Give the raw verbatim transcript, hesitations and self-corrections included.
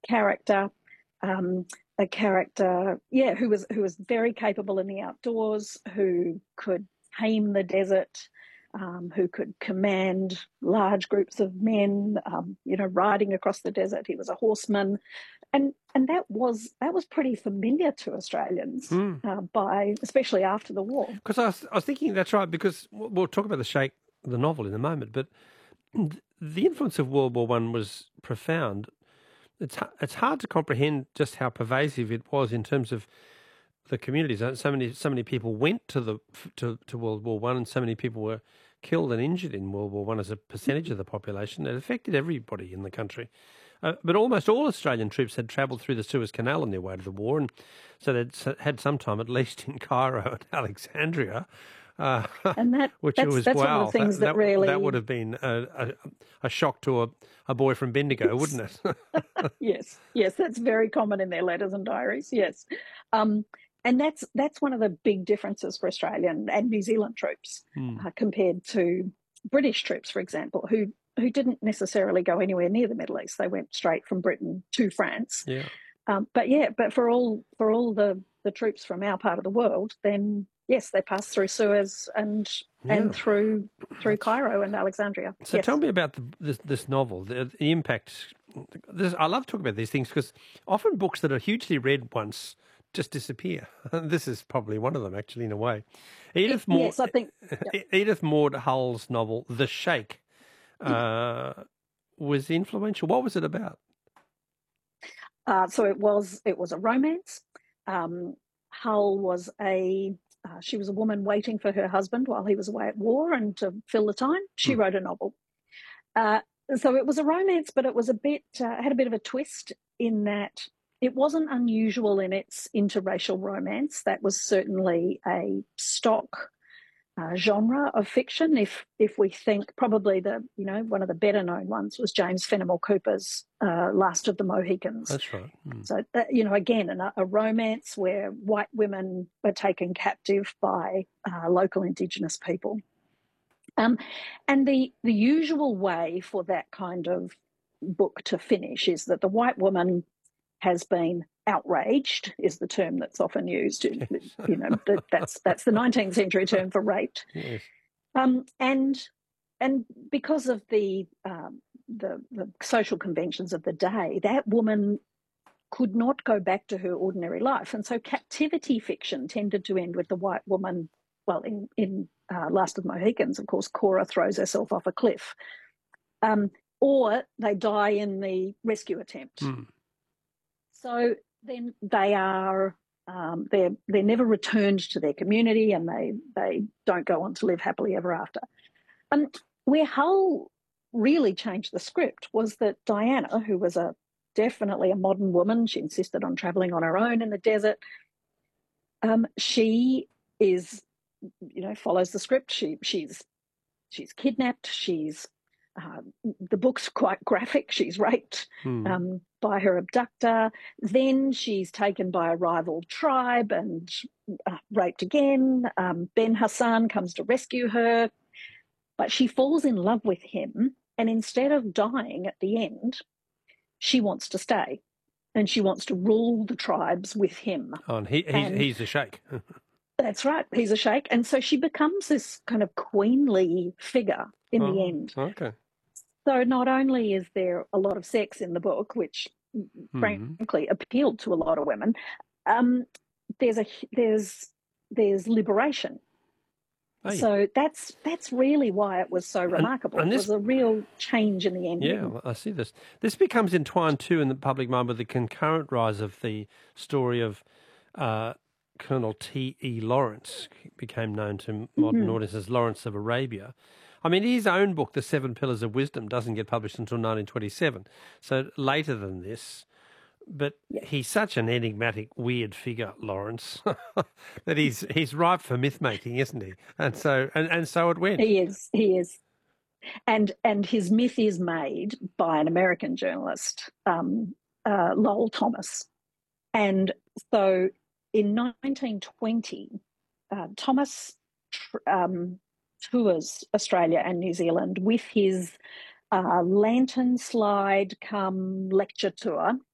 character, um, a character, yeah, who was who was very capable in the outdoors, who could tame the desert, um, who could command large groups of men, um, you know, riding across the desert. He was a horseman, and and that was that was pretty familiar to Australians Mm. uh, by especially after the war. Because I was, I was thinking that's right. Because we'll we'll talk about the Sheikh, the novel, in a moment, but the influence of World War One was profound. It's it's hard to comprehend just how pervasive it was in terms of the communities. So many so many people went to the to, to World War One, and so many people were killed and injured in World War One as a percentage of the population. It affected everybody in the country. Uh, but almost all Australian troops had travelled through the Suez Canal on their way to the war, and so they'd had some time at least in Cairo and Alexandria. Uh, And that which that's was that's wow. one of the things that, that, that, really that would have been a, a, a shock to a, a boy from Bendigo, wouldn't it? yes, yes, that's very common in their letters and diaries. Yes, um, and that's that's one of the big differences for Australian and New Zealand troops Hmm. uh, compared to British troops, for example, who who didn't necessarily go anywhere near the Middle East. They went straight from Britain to France. Yeah. Um, but yeah, but for all for all the the troops from our part of the world, then yes, they passed through Suez and Yeah. and through through That's... Cairo and Alexandria. So yes. tell me about the, this, this novel, the, the impact. This, I love talking about these things because often books that are hugely read once just disappear. This is probably one of them, actually, in a way. Edith Maud, yes, I think yep. Edith Maud Hull's novel, The Sheikh, uh, was influential. What was it about? Uh, so it was it was a romance. Um, Hull was a uh, she was a woman waiting for her husband while he was away at war, and to fill the time, she Hmm. wrote a novel. Uh, so it was a romance, but it was a bit uh, had a bit of a twist in that it wasn't unusual in its interracial romance. That was certainly a stock uh, genre of fiction. If if we think probably the you know one of the better known ones was James Fenimore Cooper's uh, Last of the Mohicans. That's right. Hmm. So that, you know again a, a romance where white women were taken captive by uh, local Indigenous people. Um, and the the usual way for that kind of book to finish is that the white woman has been outraged, is the term that's often used. Yes. You know, that, that's that's the nineteenth century term for raped. Yes. Um, and and because of the, um, the the social conventions of the day, that woman could not go back to her ordinary life, and so captivity fiction tended to end with the white woman. Well, in in uh, Last of the Mohicans, of course, Cora throws herself off a cliff, um, or they die in the rescue attempt. Hmm. So then they are um, they're they're never returned to their community, and they they don't go on to live happily ever after. And where Hull really changed the script was that Diana, who was a definitely a modern woman, she insisted on travelling on her own in the desert. Um, she is, you know, follows the script. She she's she's kidnapped. She's uh, the book's quite graphic. She's raped Hmm. um, by her abductor. Then she's taken by a rival tribe and uh, raped again. Um, Ben Hassan comes to rescue her, but she falls in love with him. And instead of dying at the end, she wants to stay, and she wants to rule the tribes with him. Oh, and he, he's, and he's a sheikh. that's right. He's a sheikh. And so she becomes this kind of queenly figure in oh, the end. Okay. So not only is there a lot of sex in the book, which Mm-hmm. frankly appealed to a lot of women, um, there's a there's there's liberation. Hey. So that's that's really why it was so remarkable. And, and this, it was a real change in the ending. Yeah, well, I see this. This becomes entwined too in the public mind with the concurrent rise of the story of uh, Colonel T E Lawrence, became known to modern mm-hmm. audiences as Lawrence of Arabia. I mean, his own book, The Seven Pillars of Wisdom, doesn't get published until nineteen twenty-seven, so later than this. But yeah. he's such an enigmatic, weird figure, Lawrence, that he's he's ripe for myth making, isn't he? And so and, and so it went. He is. He is. And and his myth is made by an American journalist, um, uh, Lowell Thomas. And so in nineteen twenty, uh, Thomas um, tours Australia and New Zealand with his uh, lantern slide come lecture tour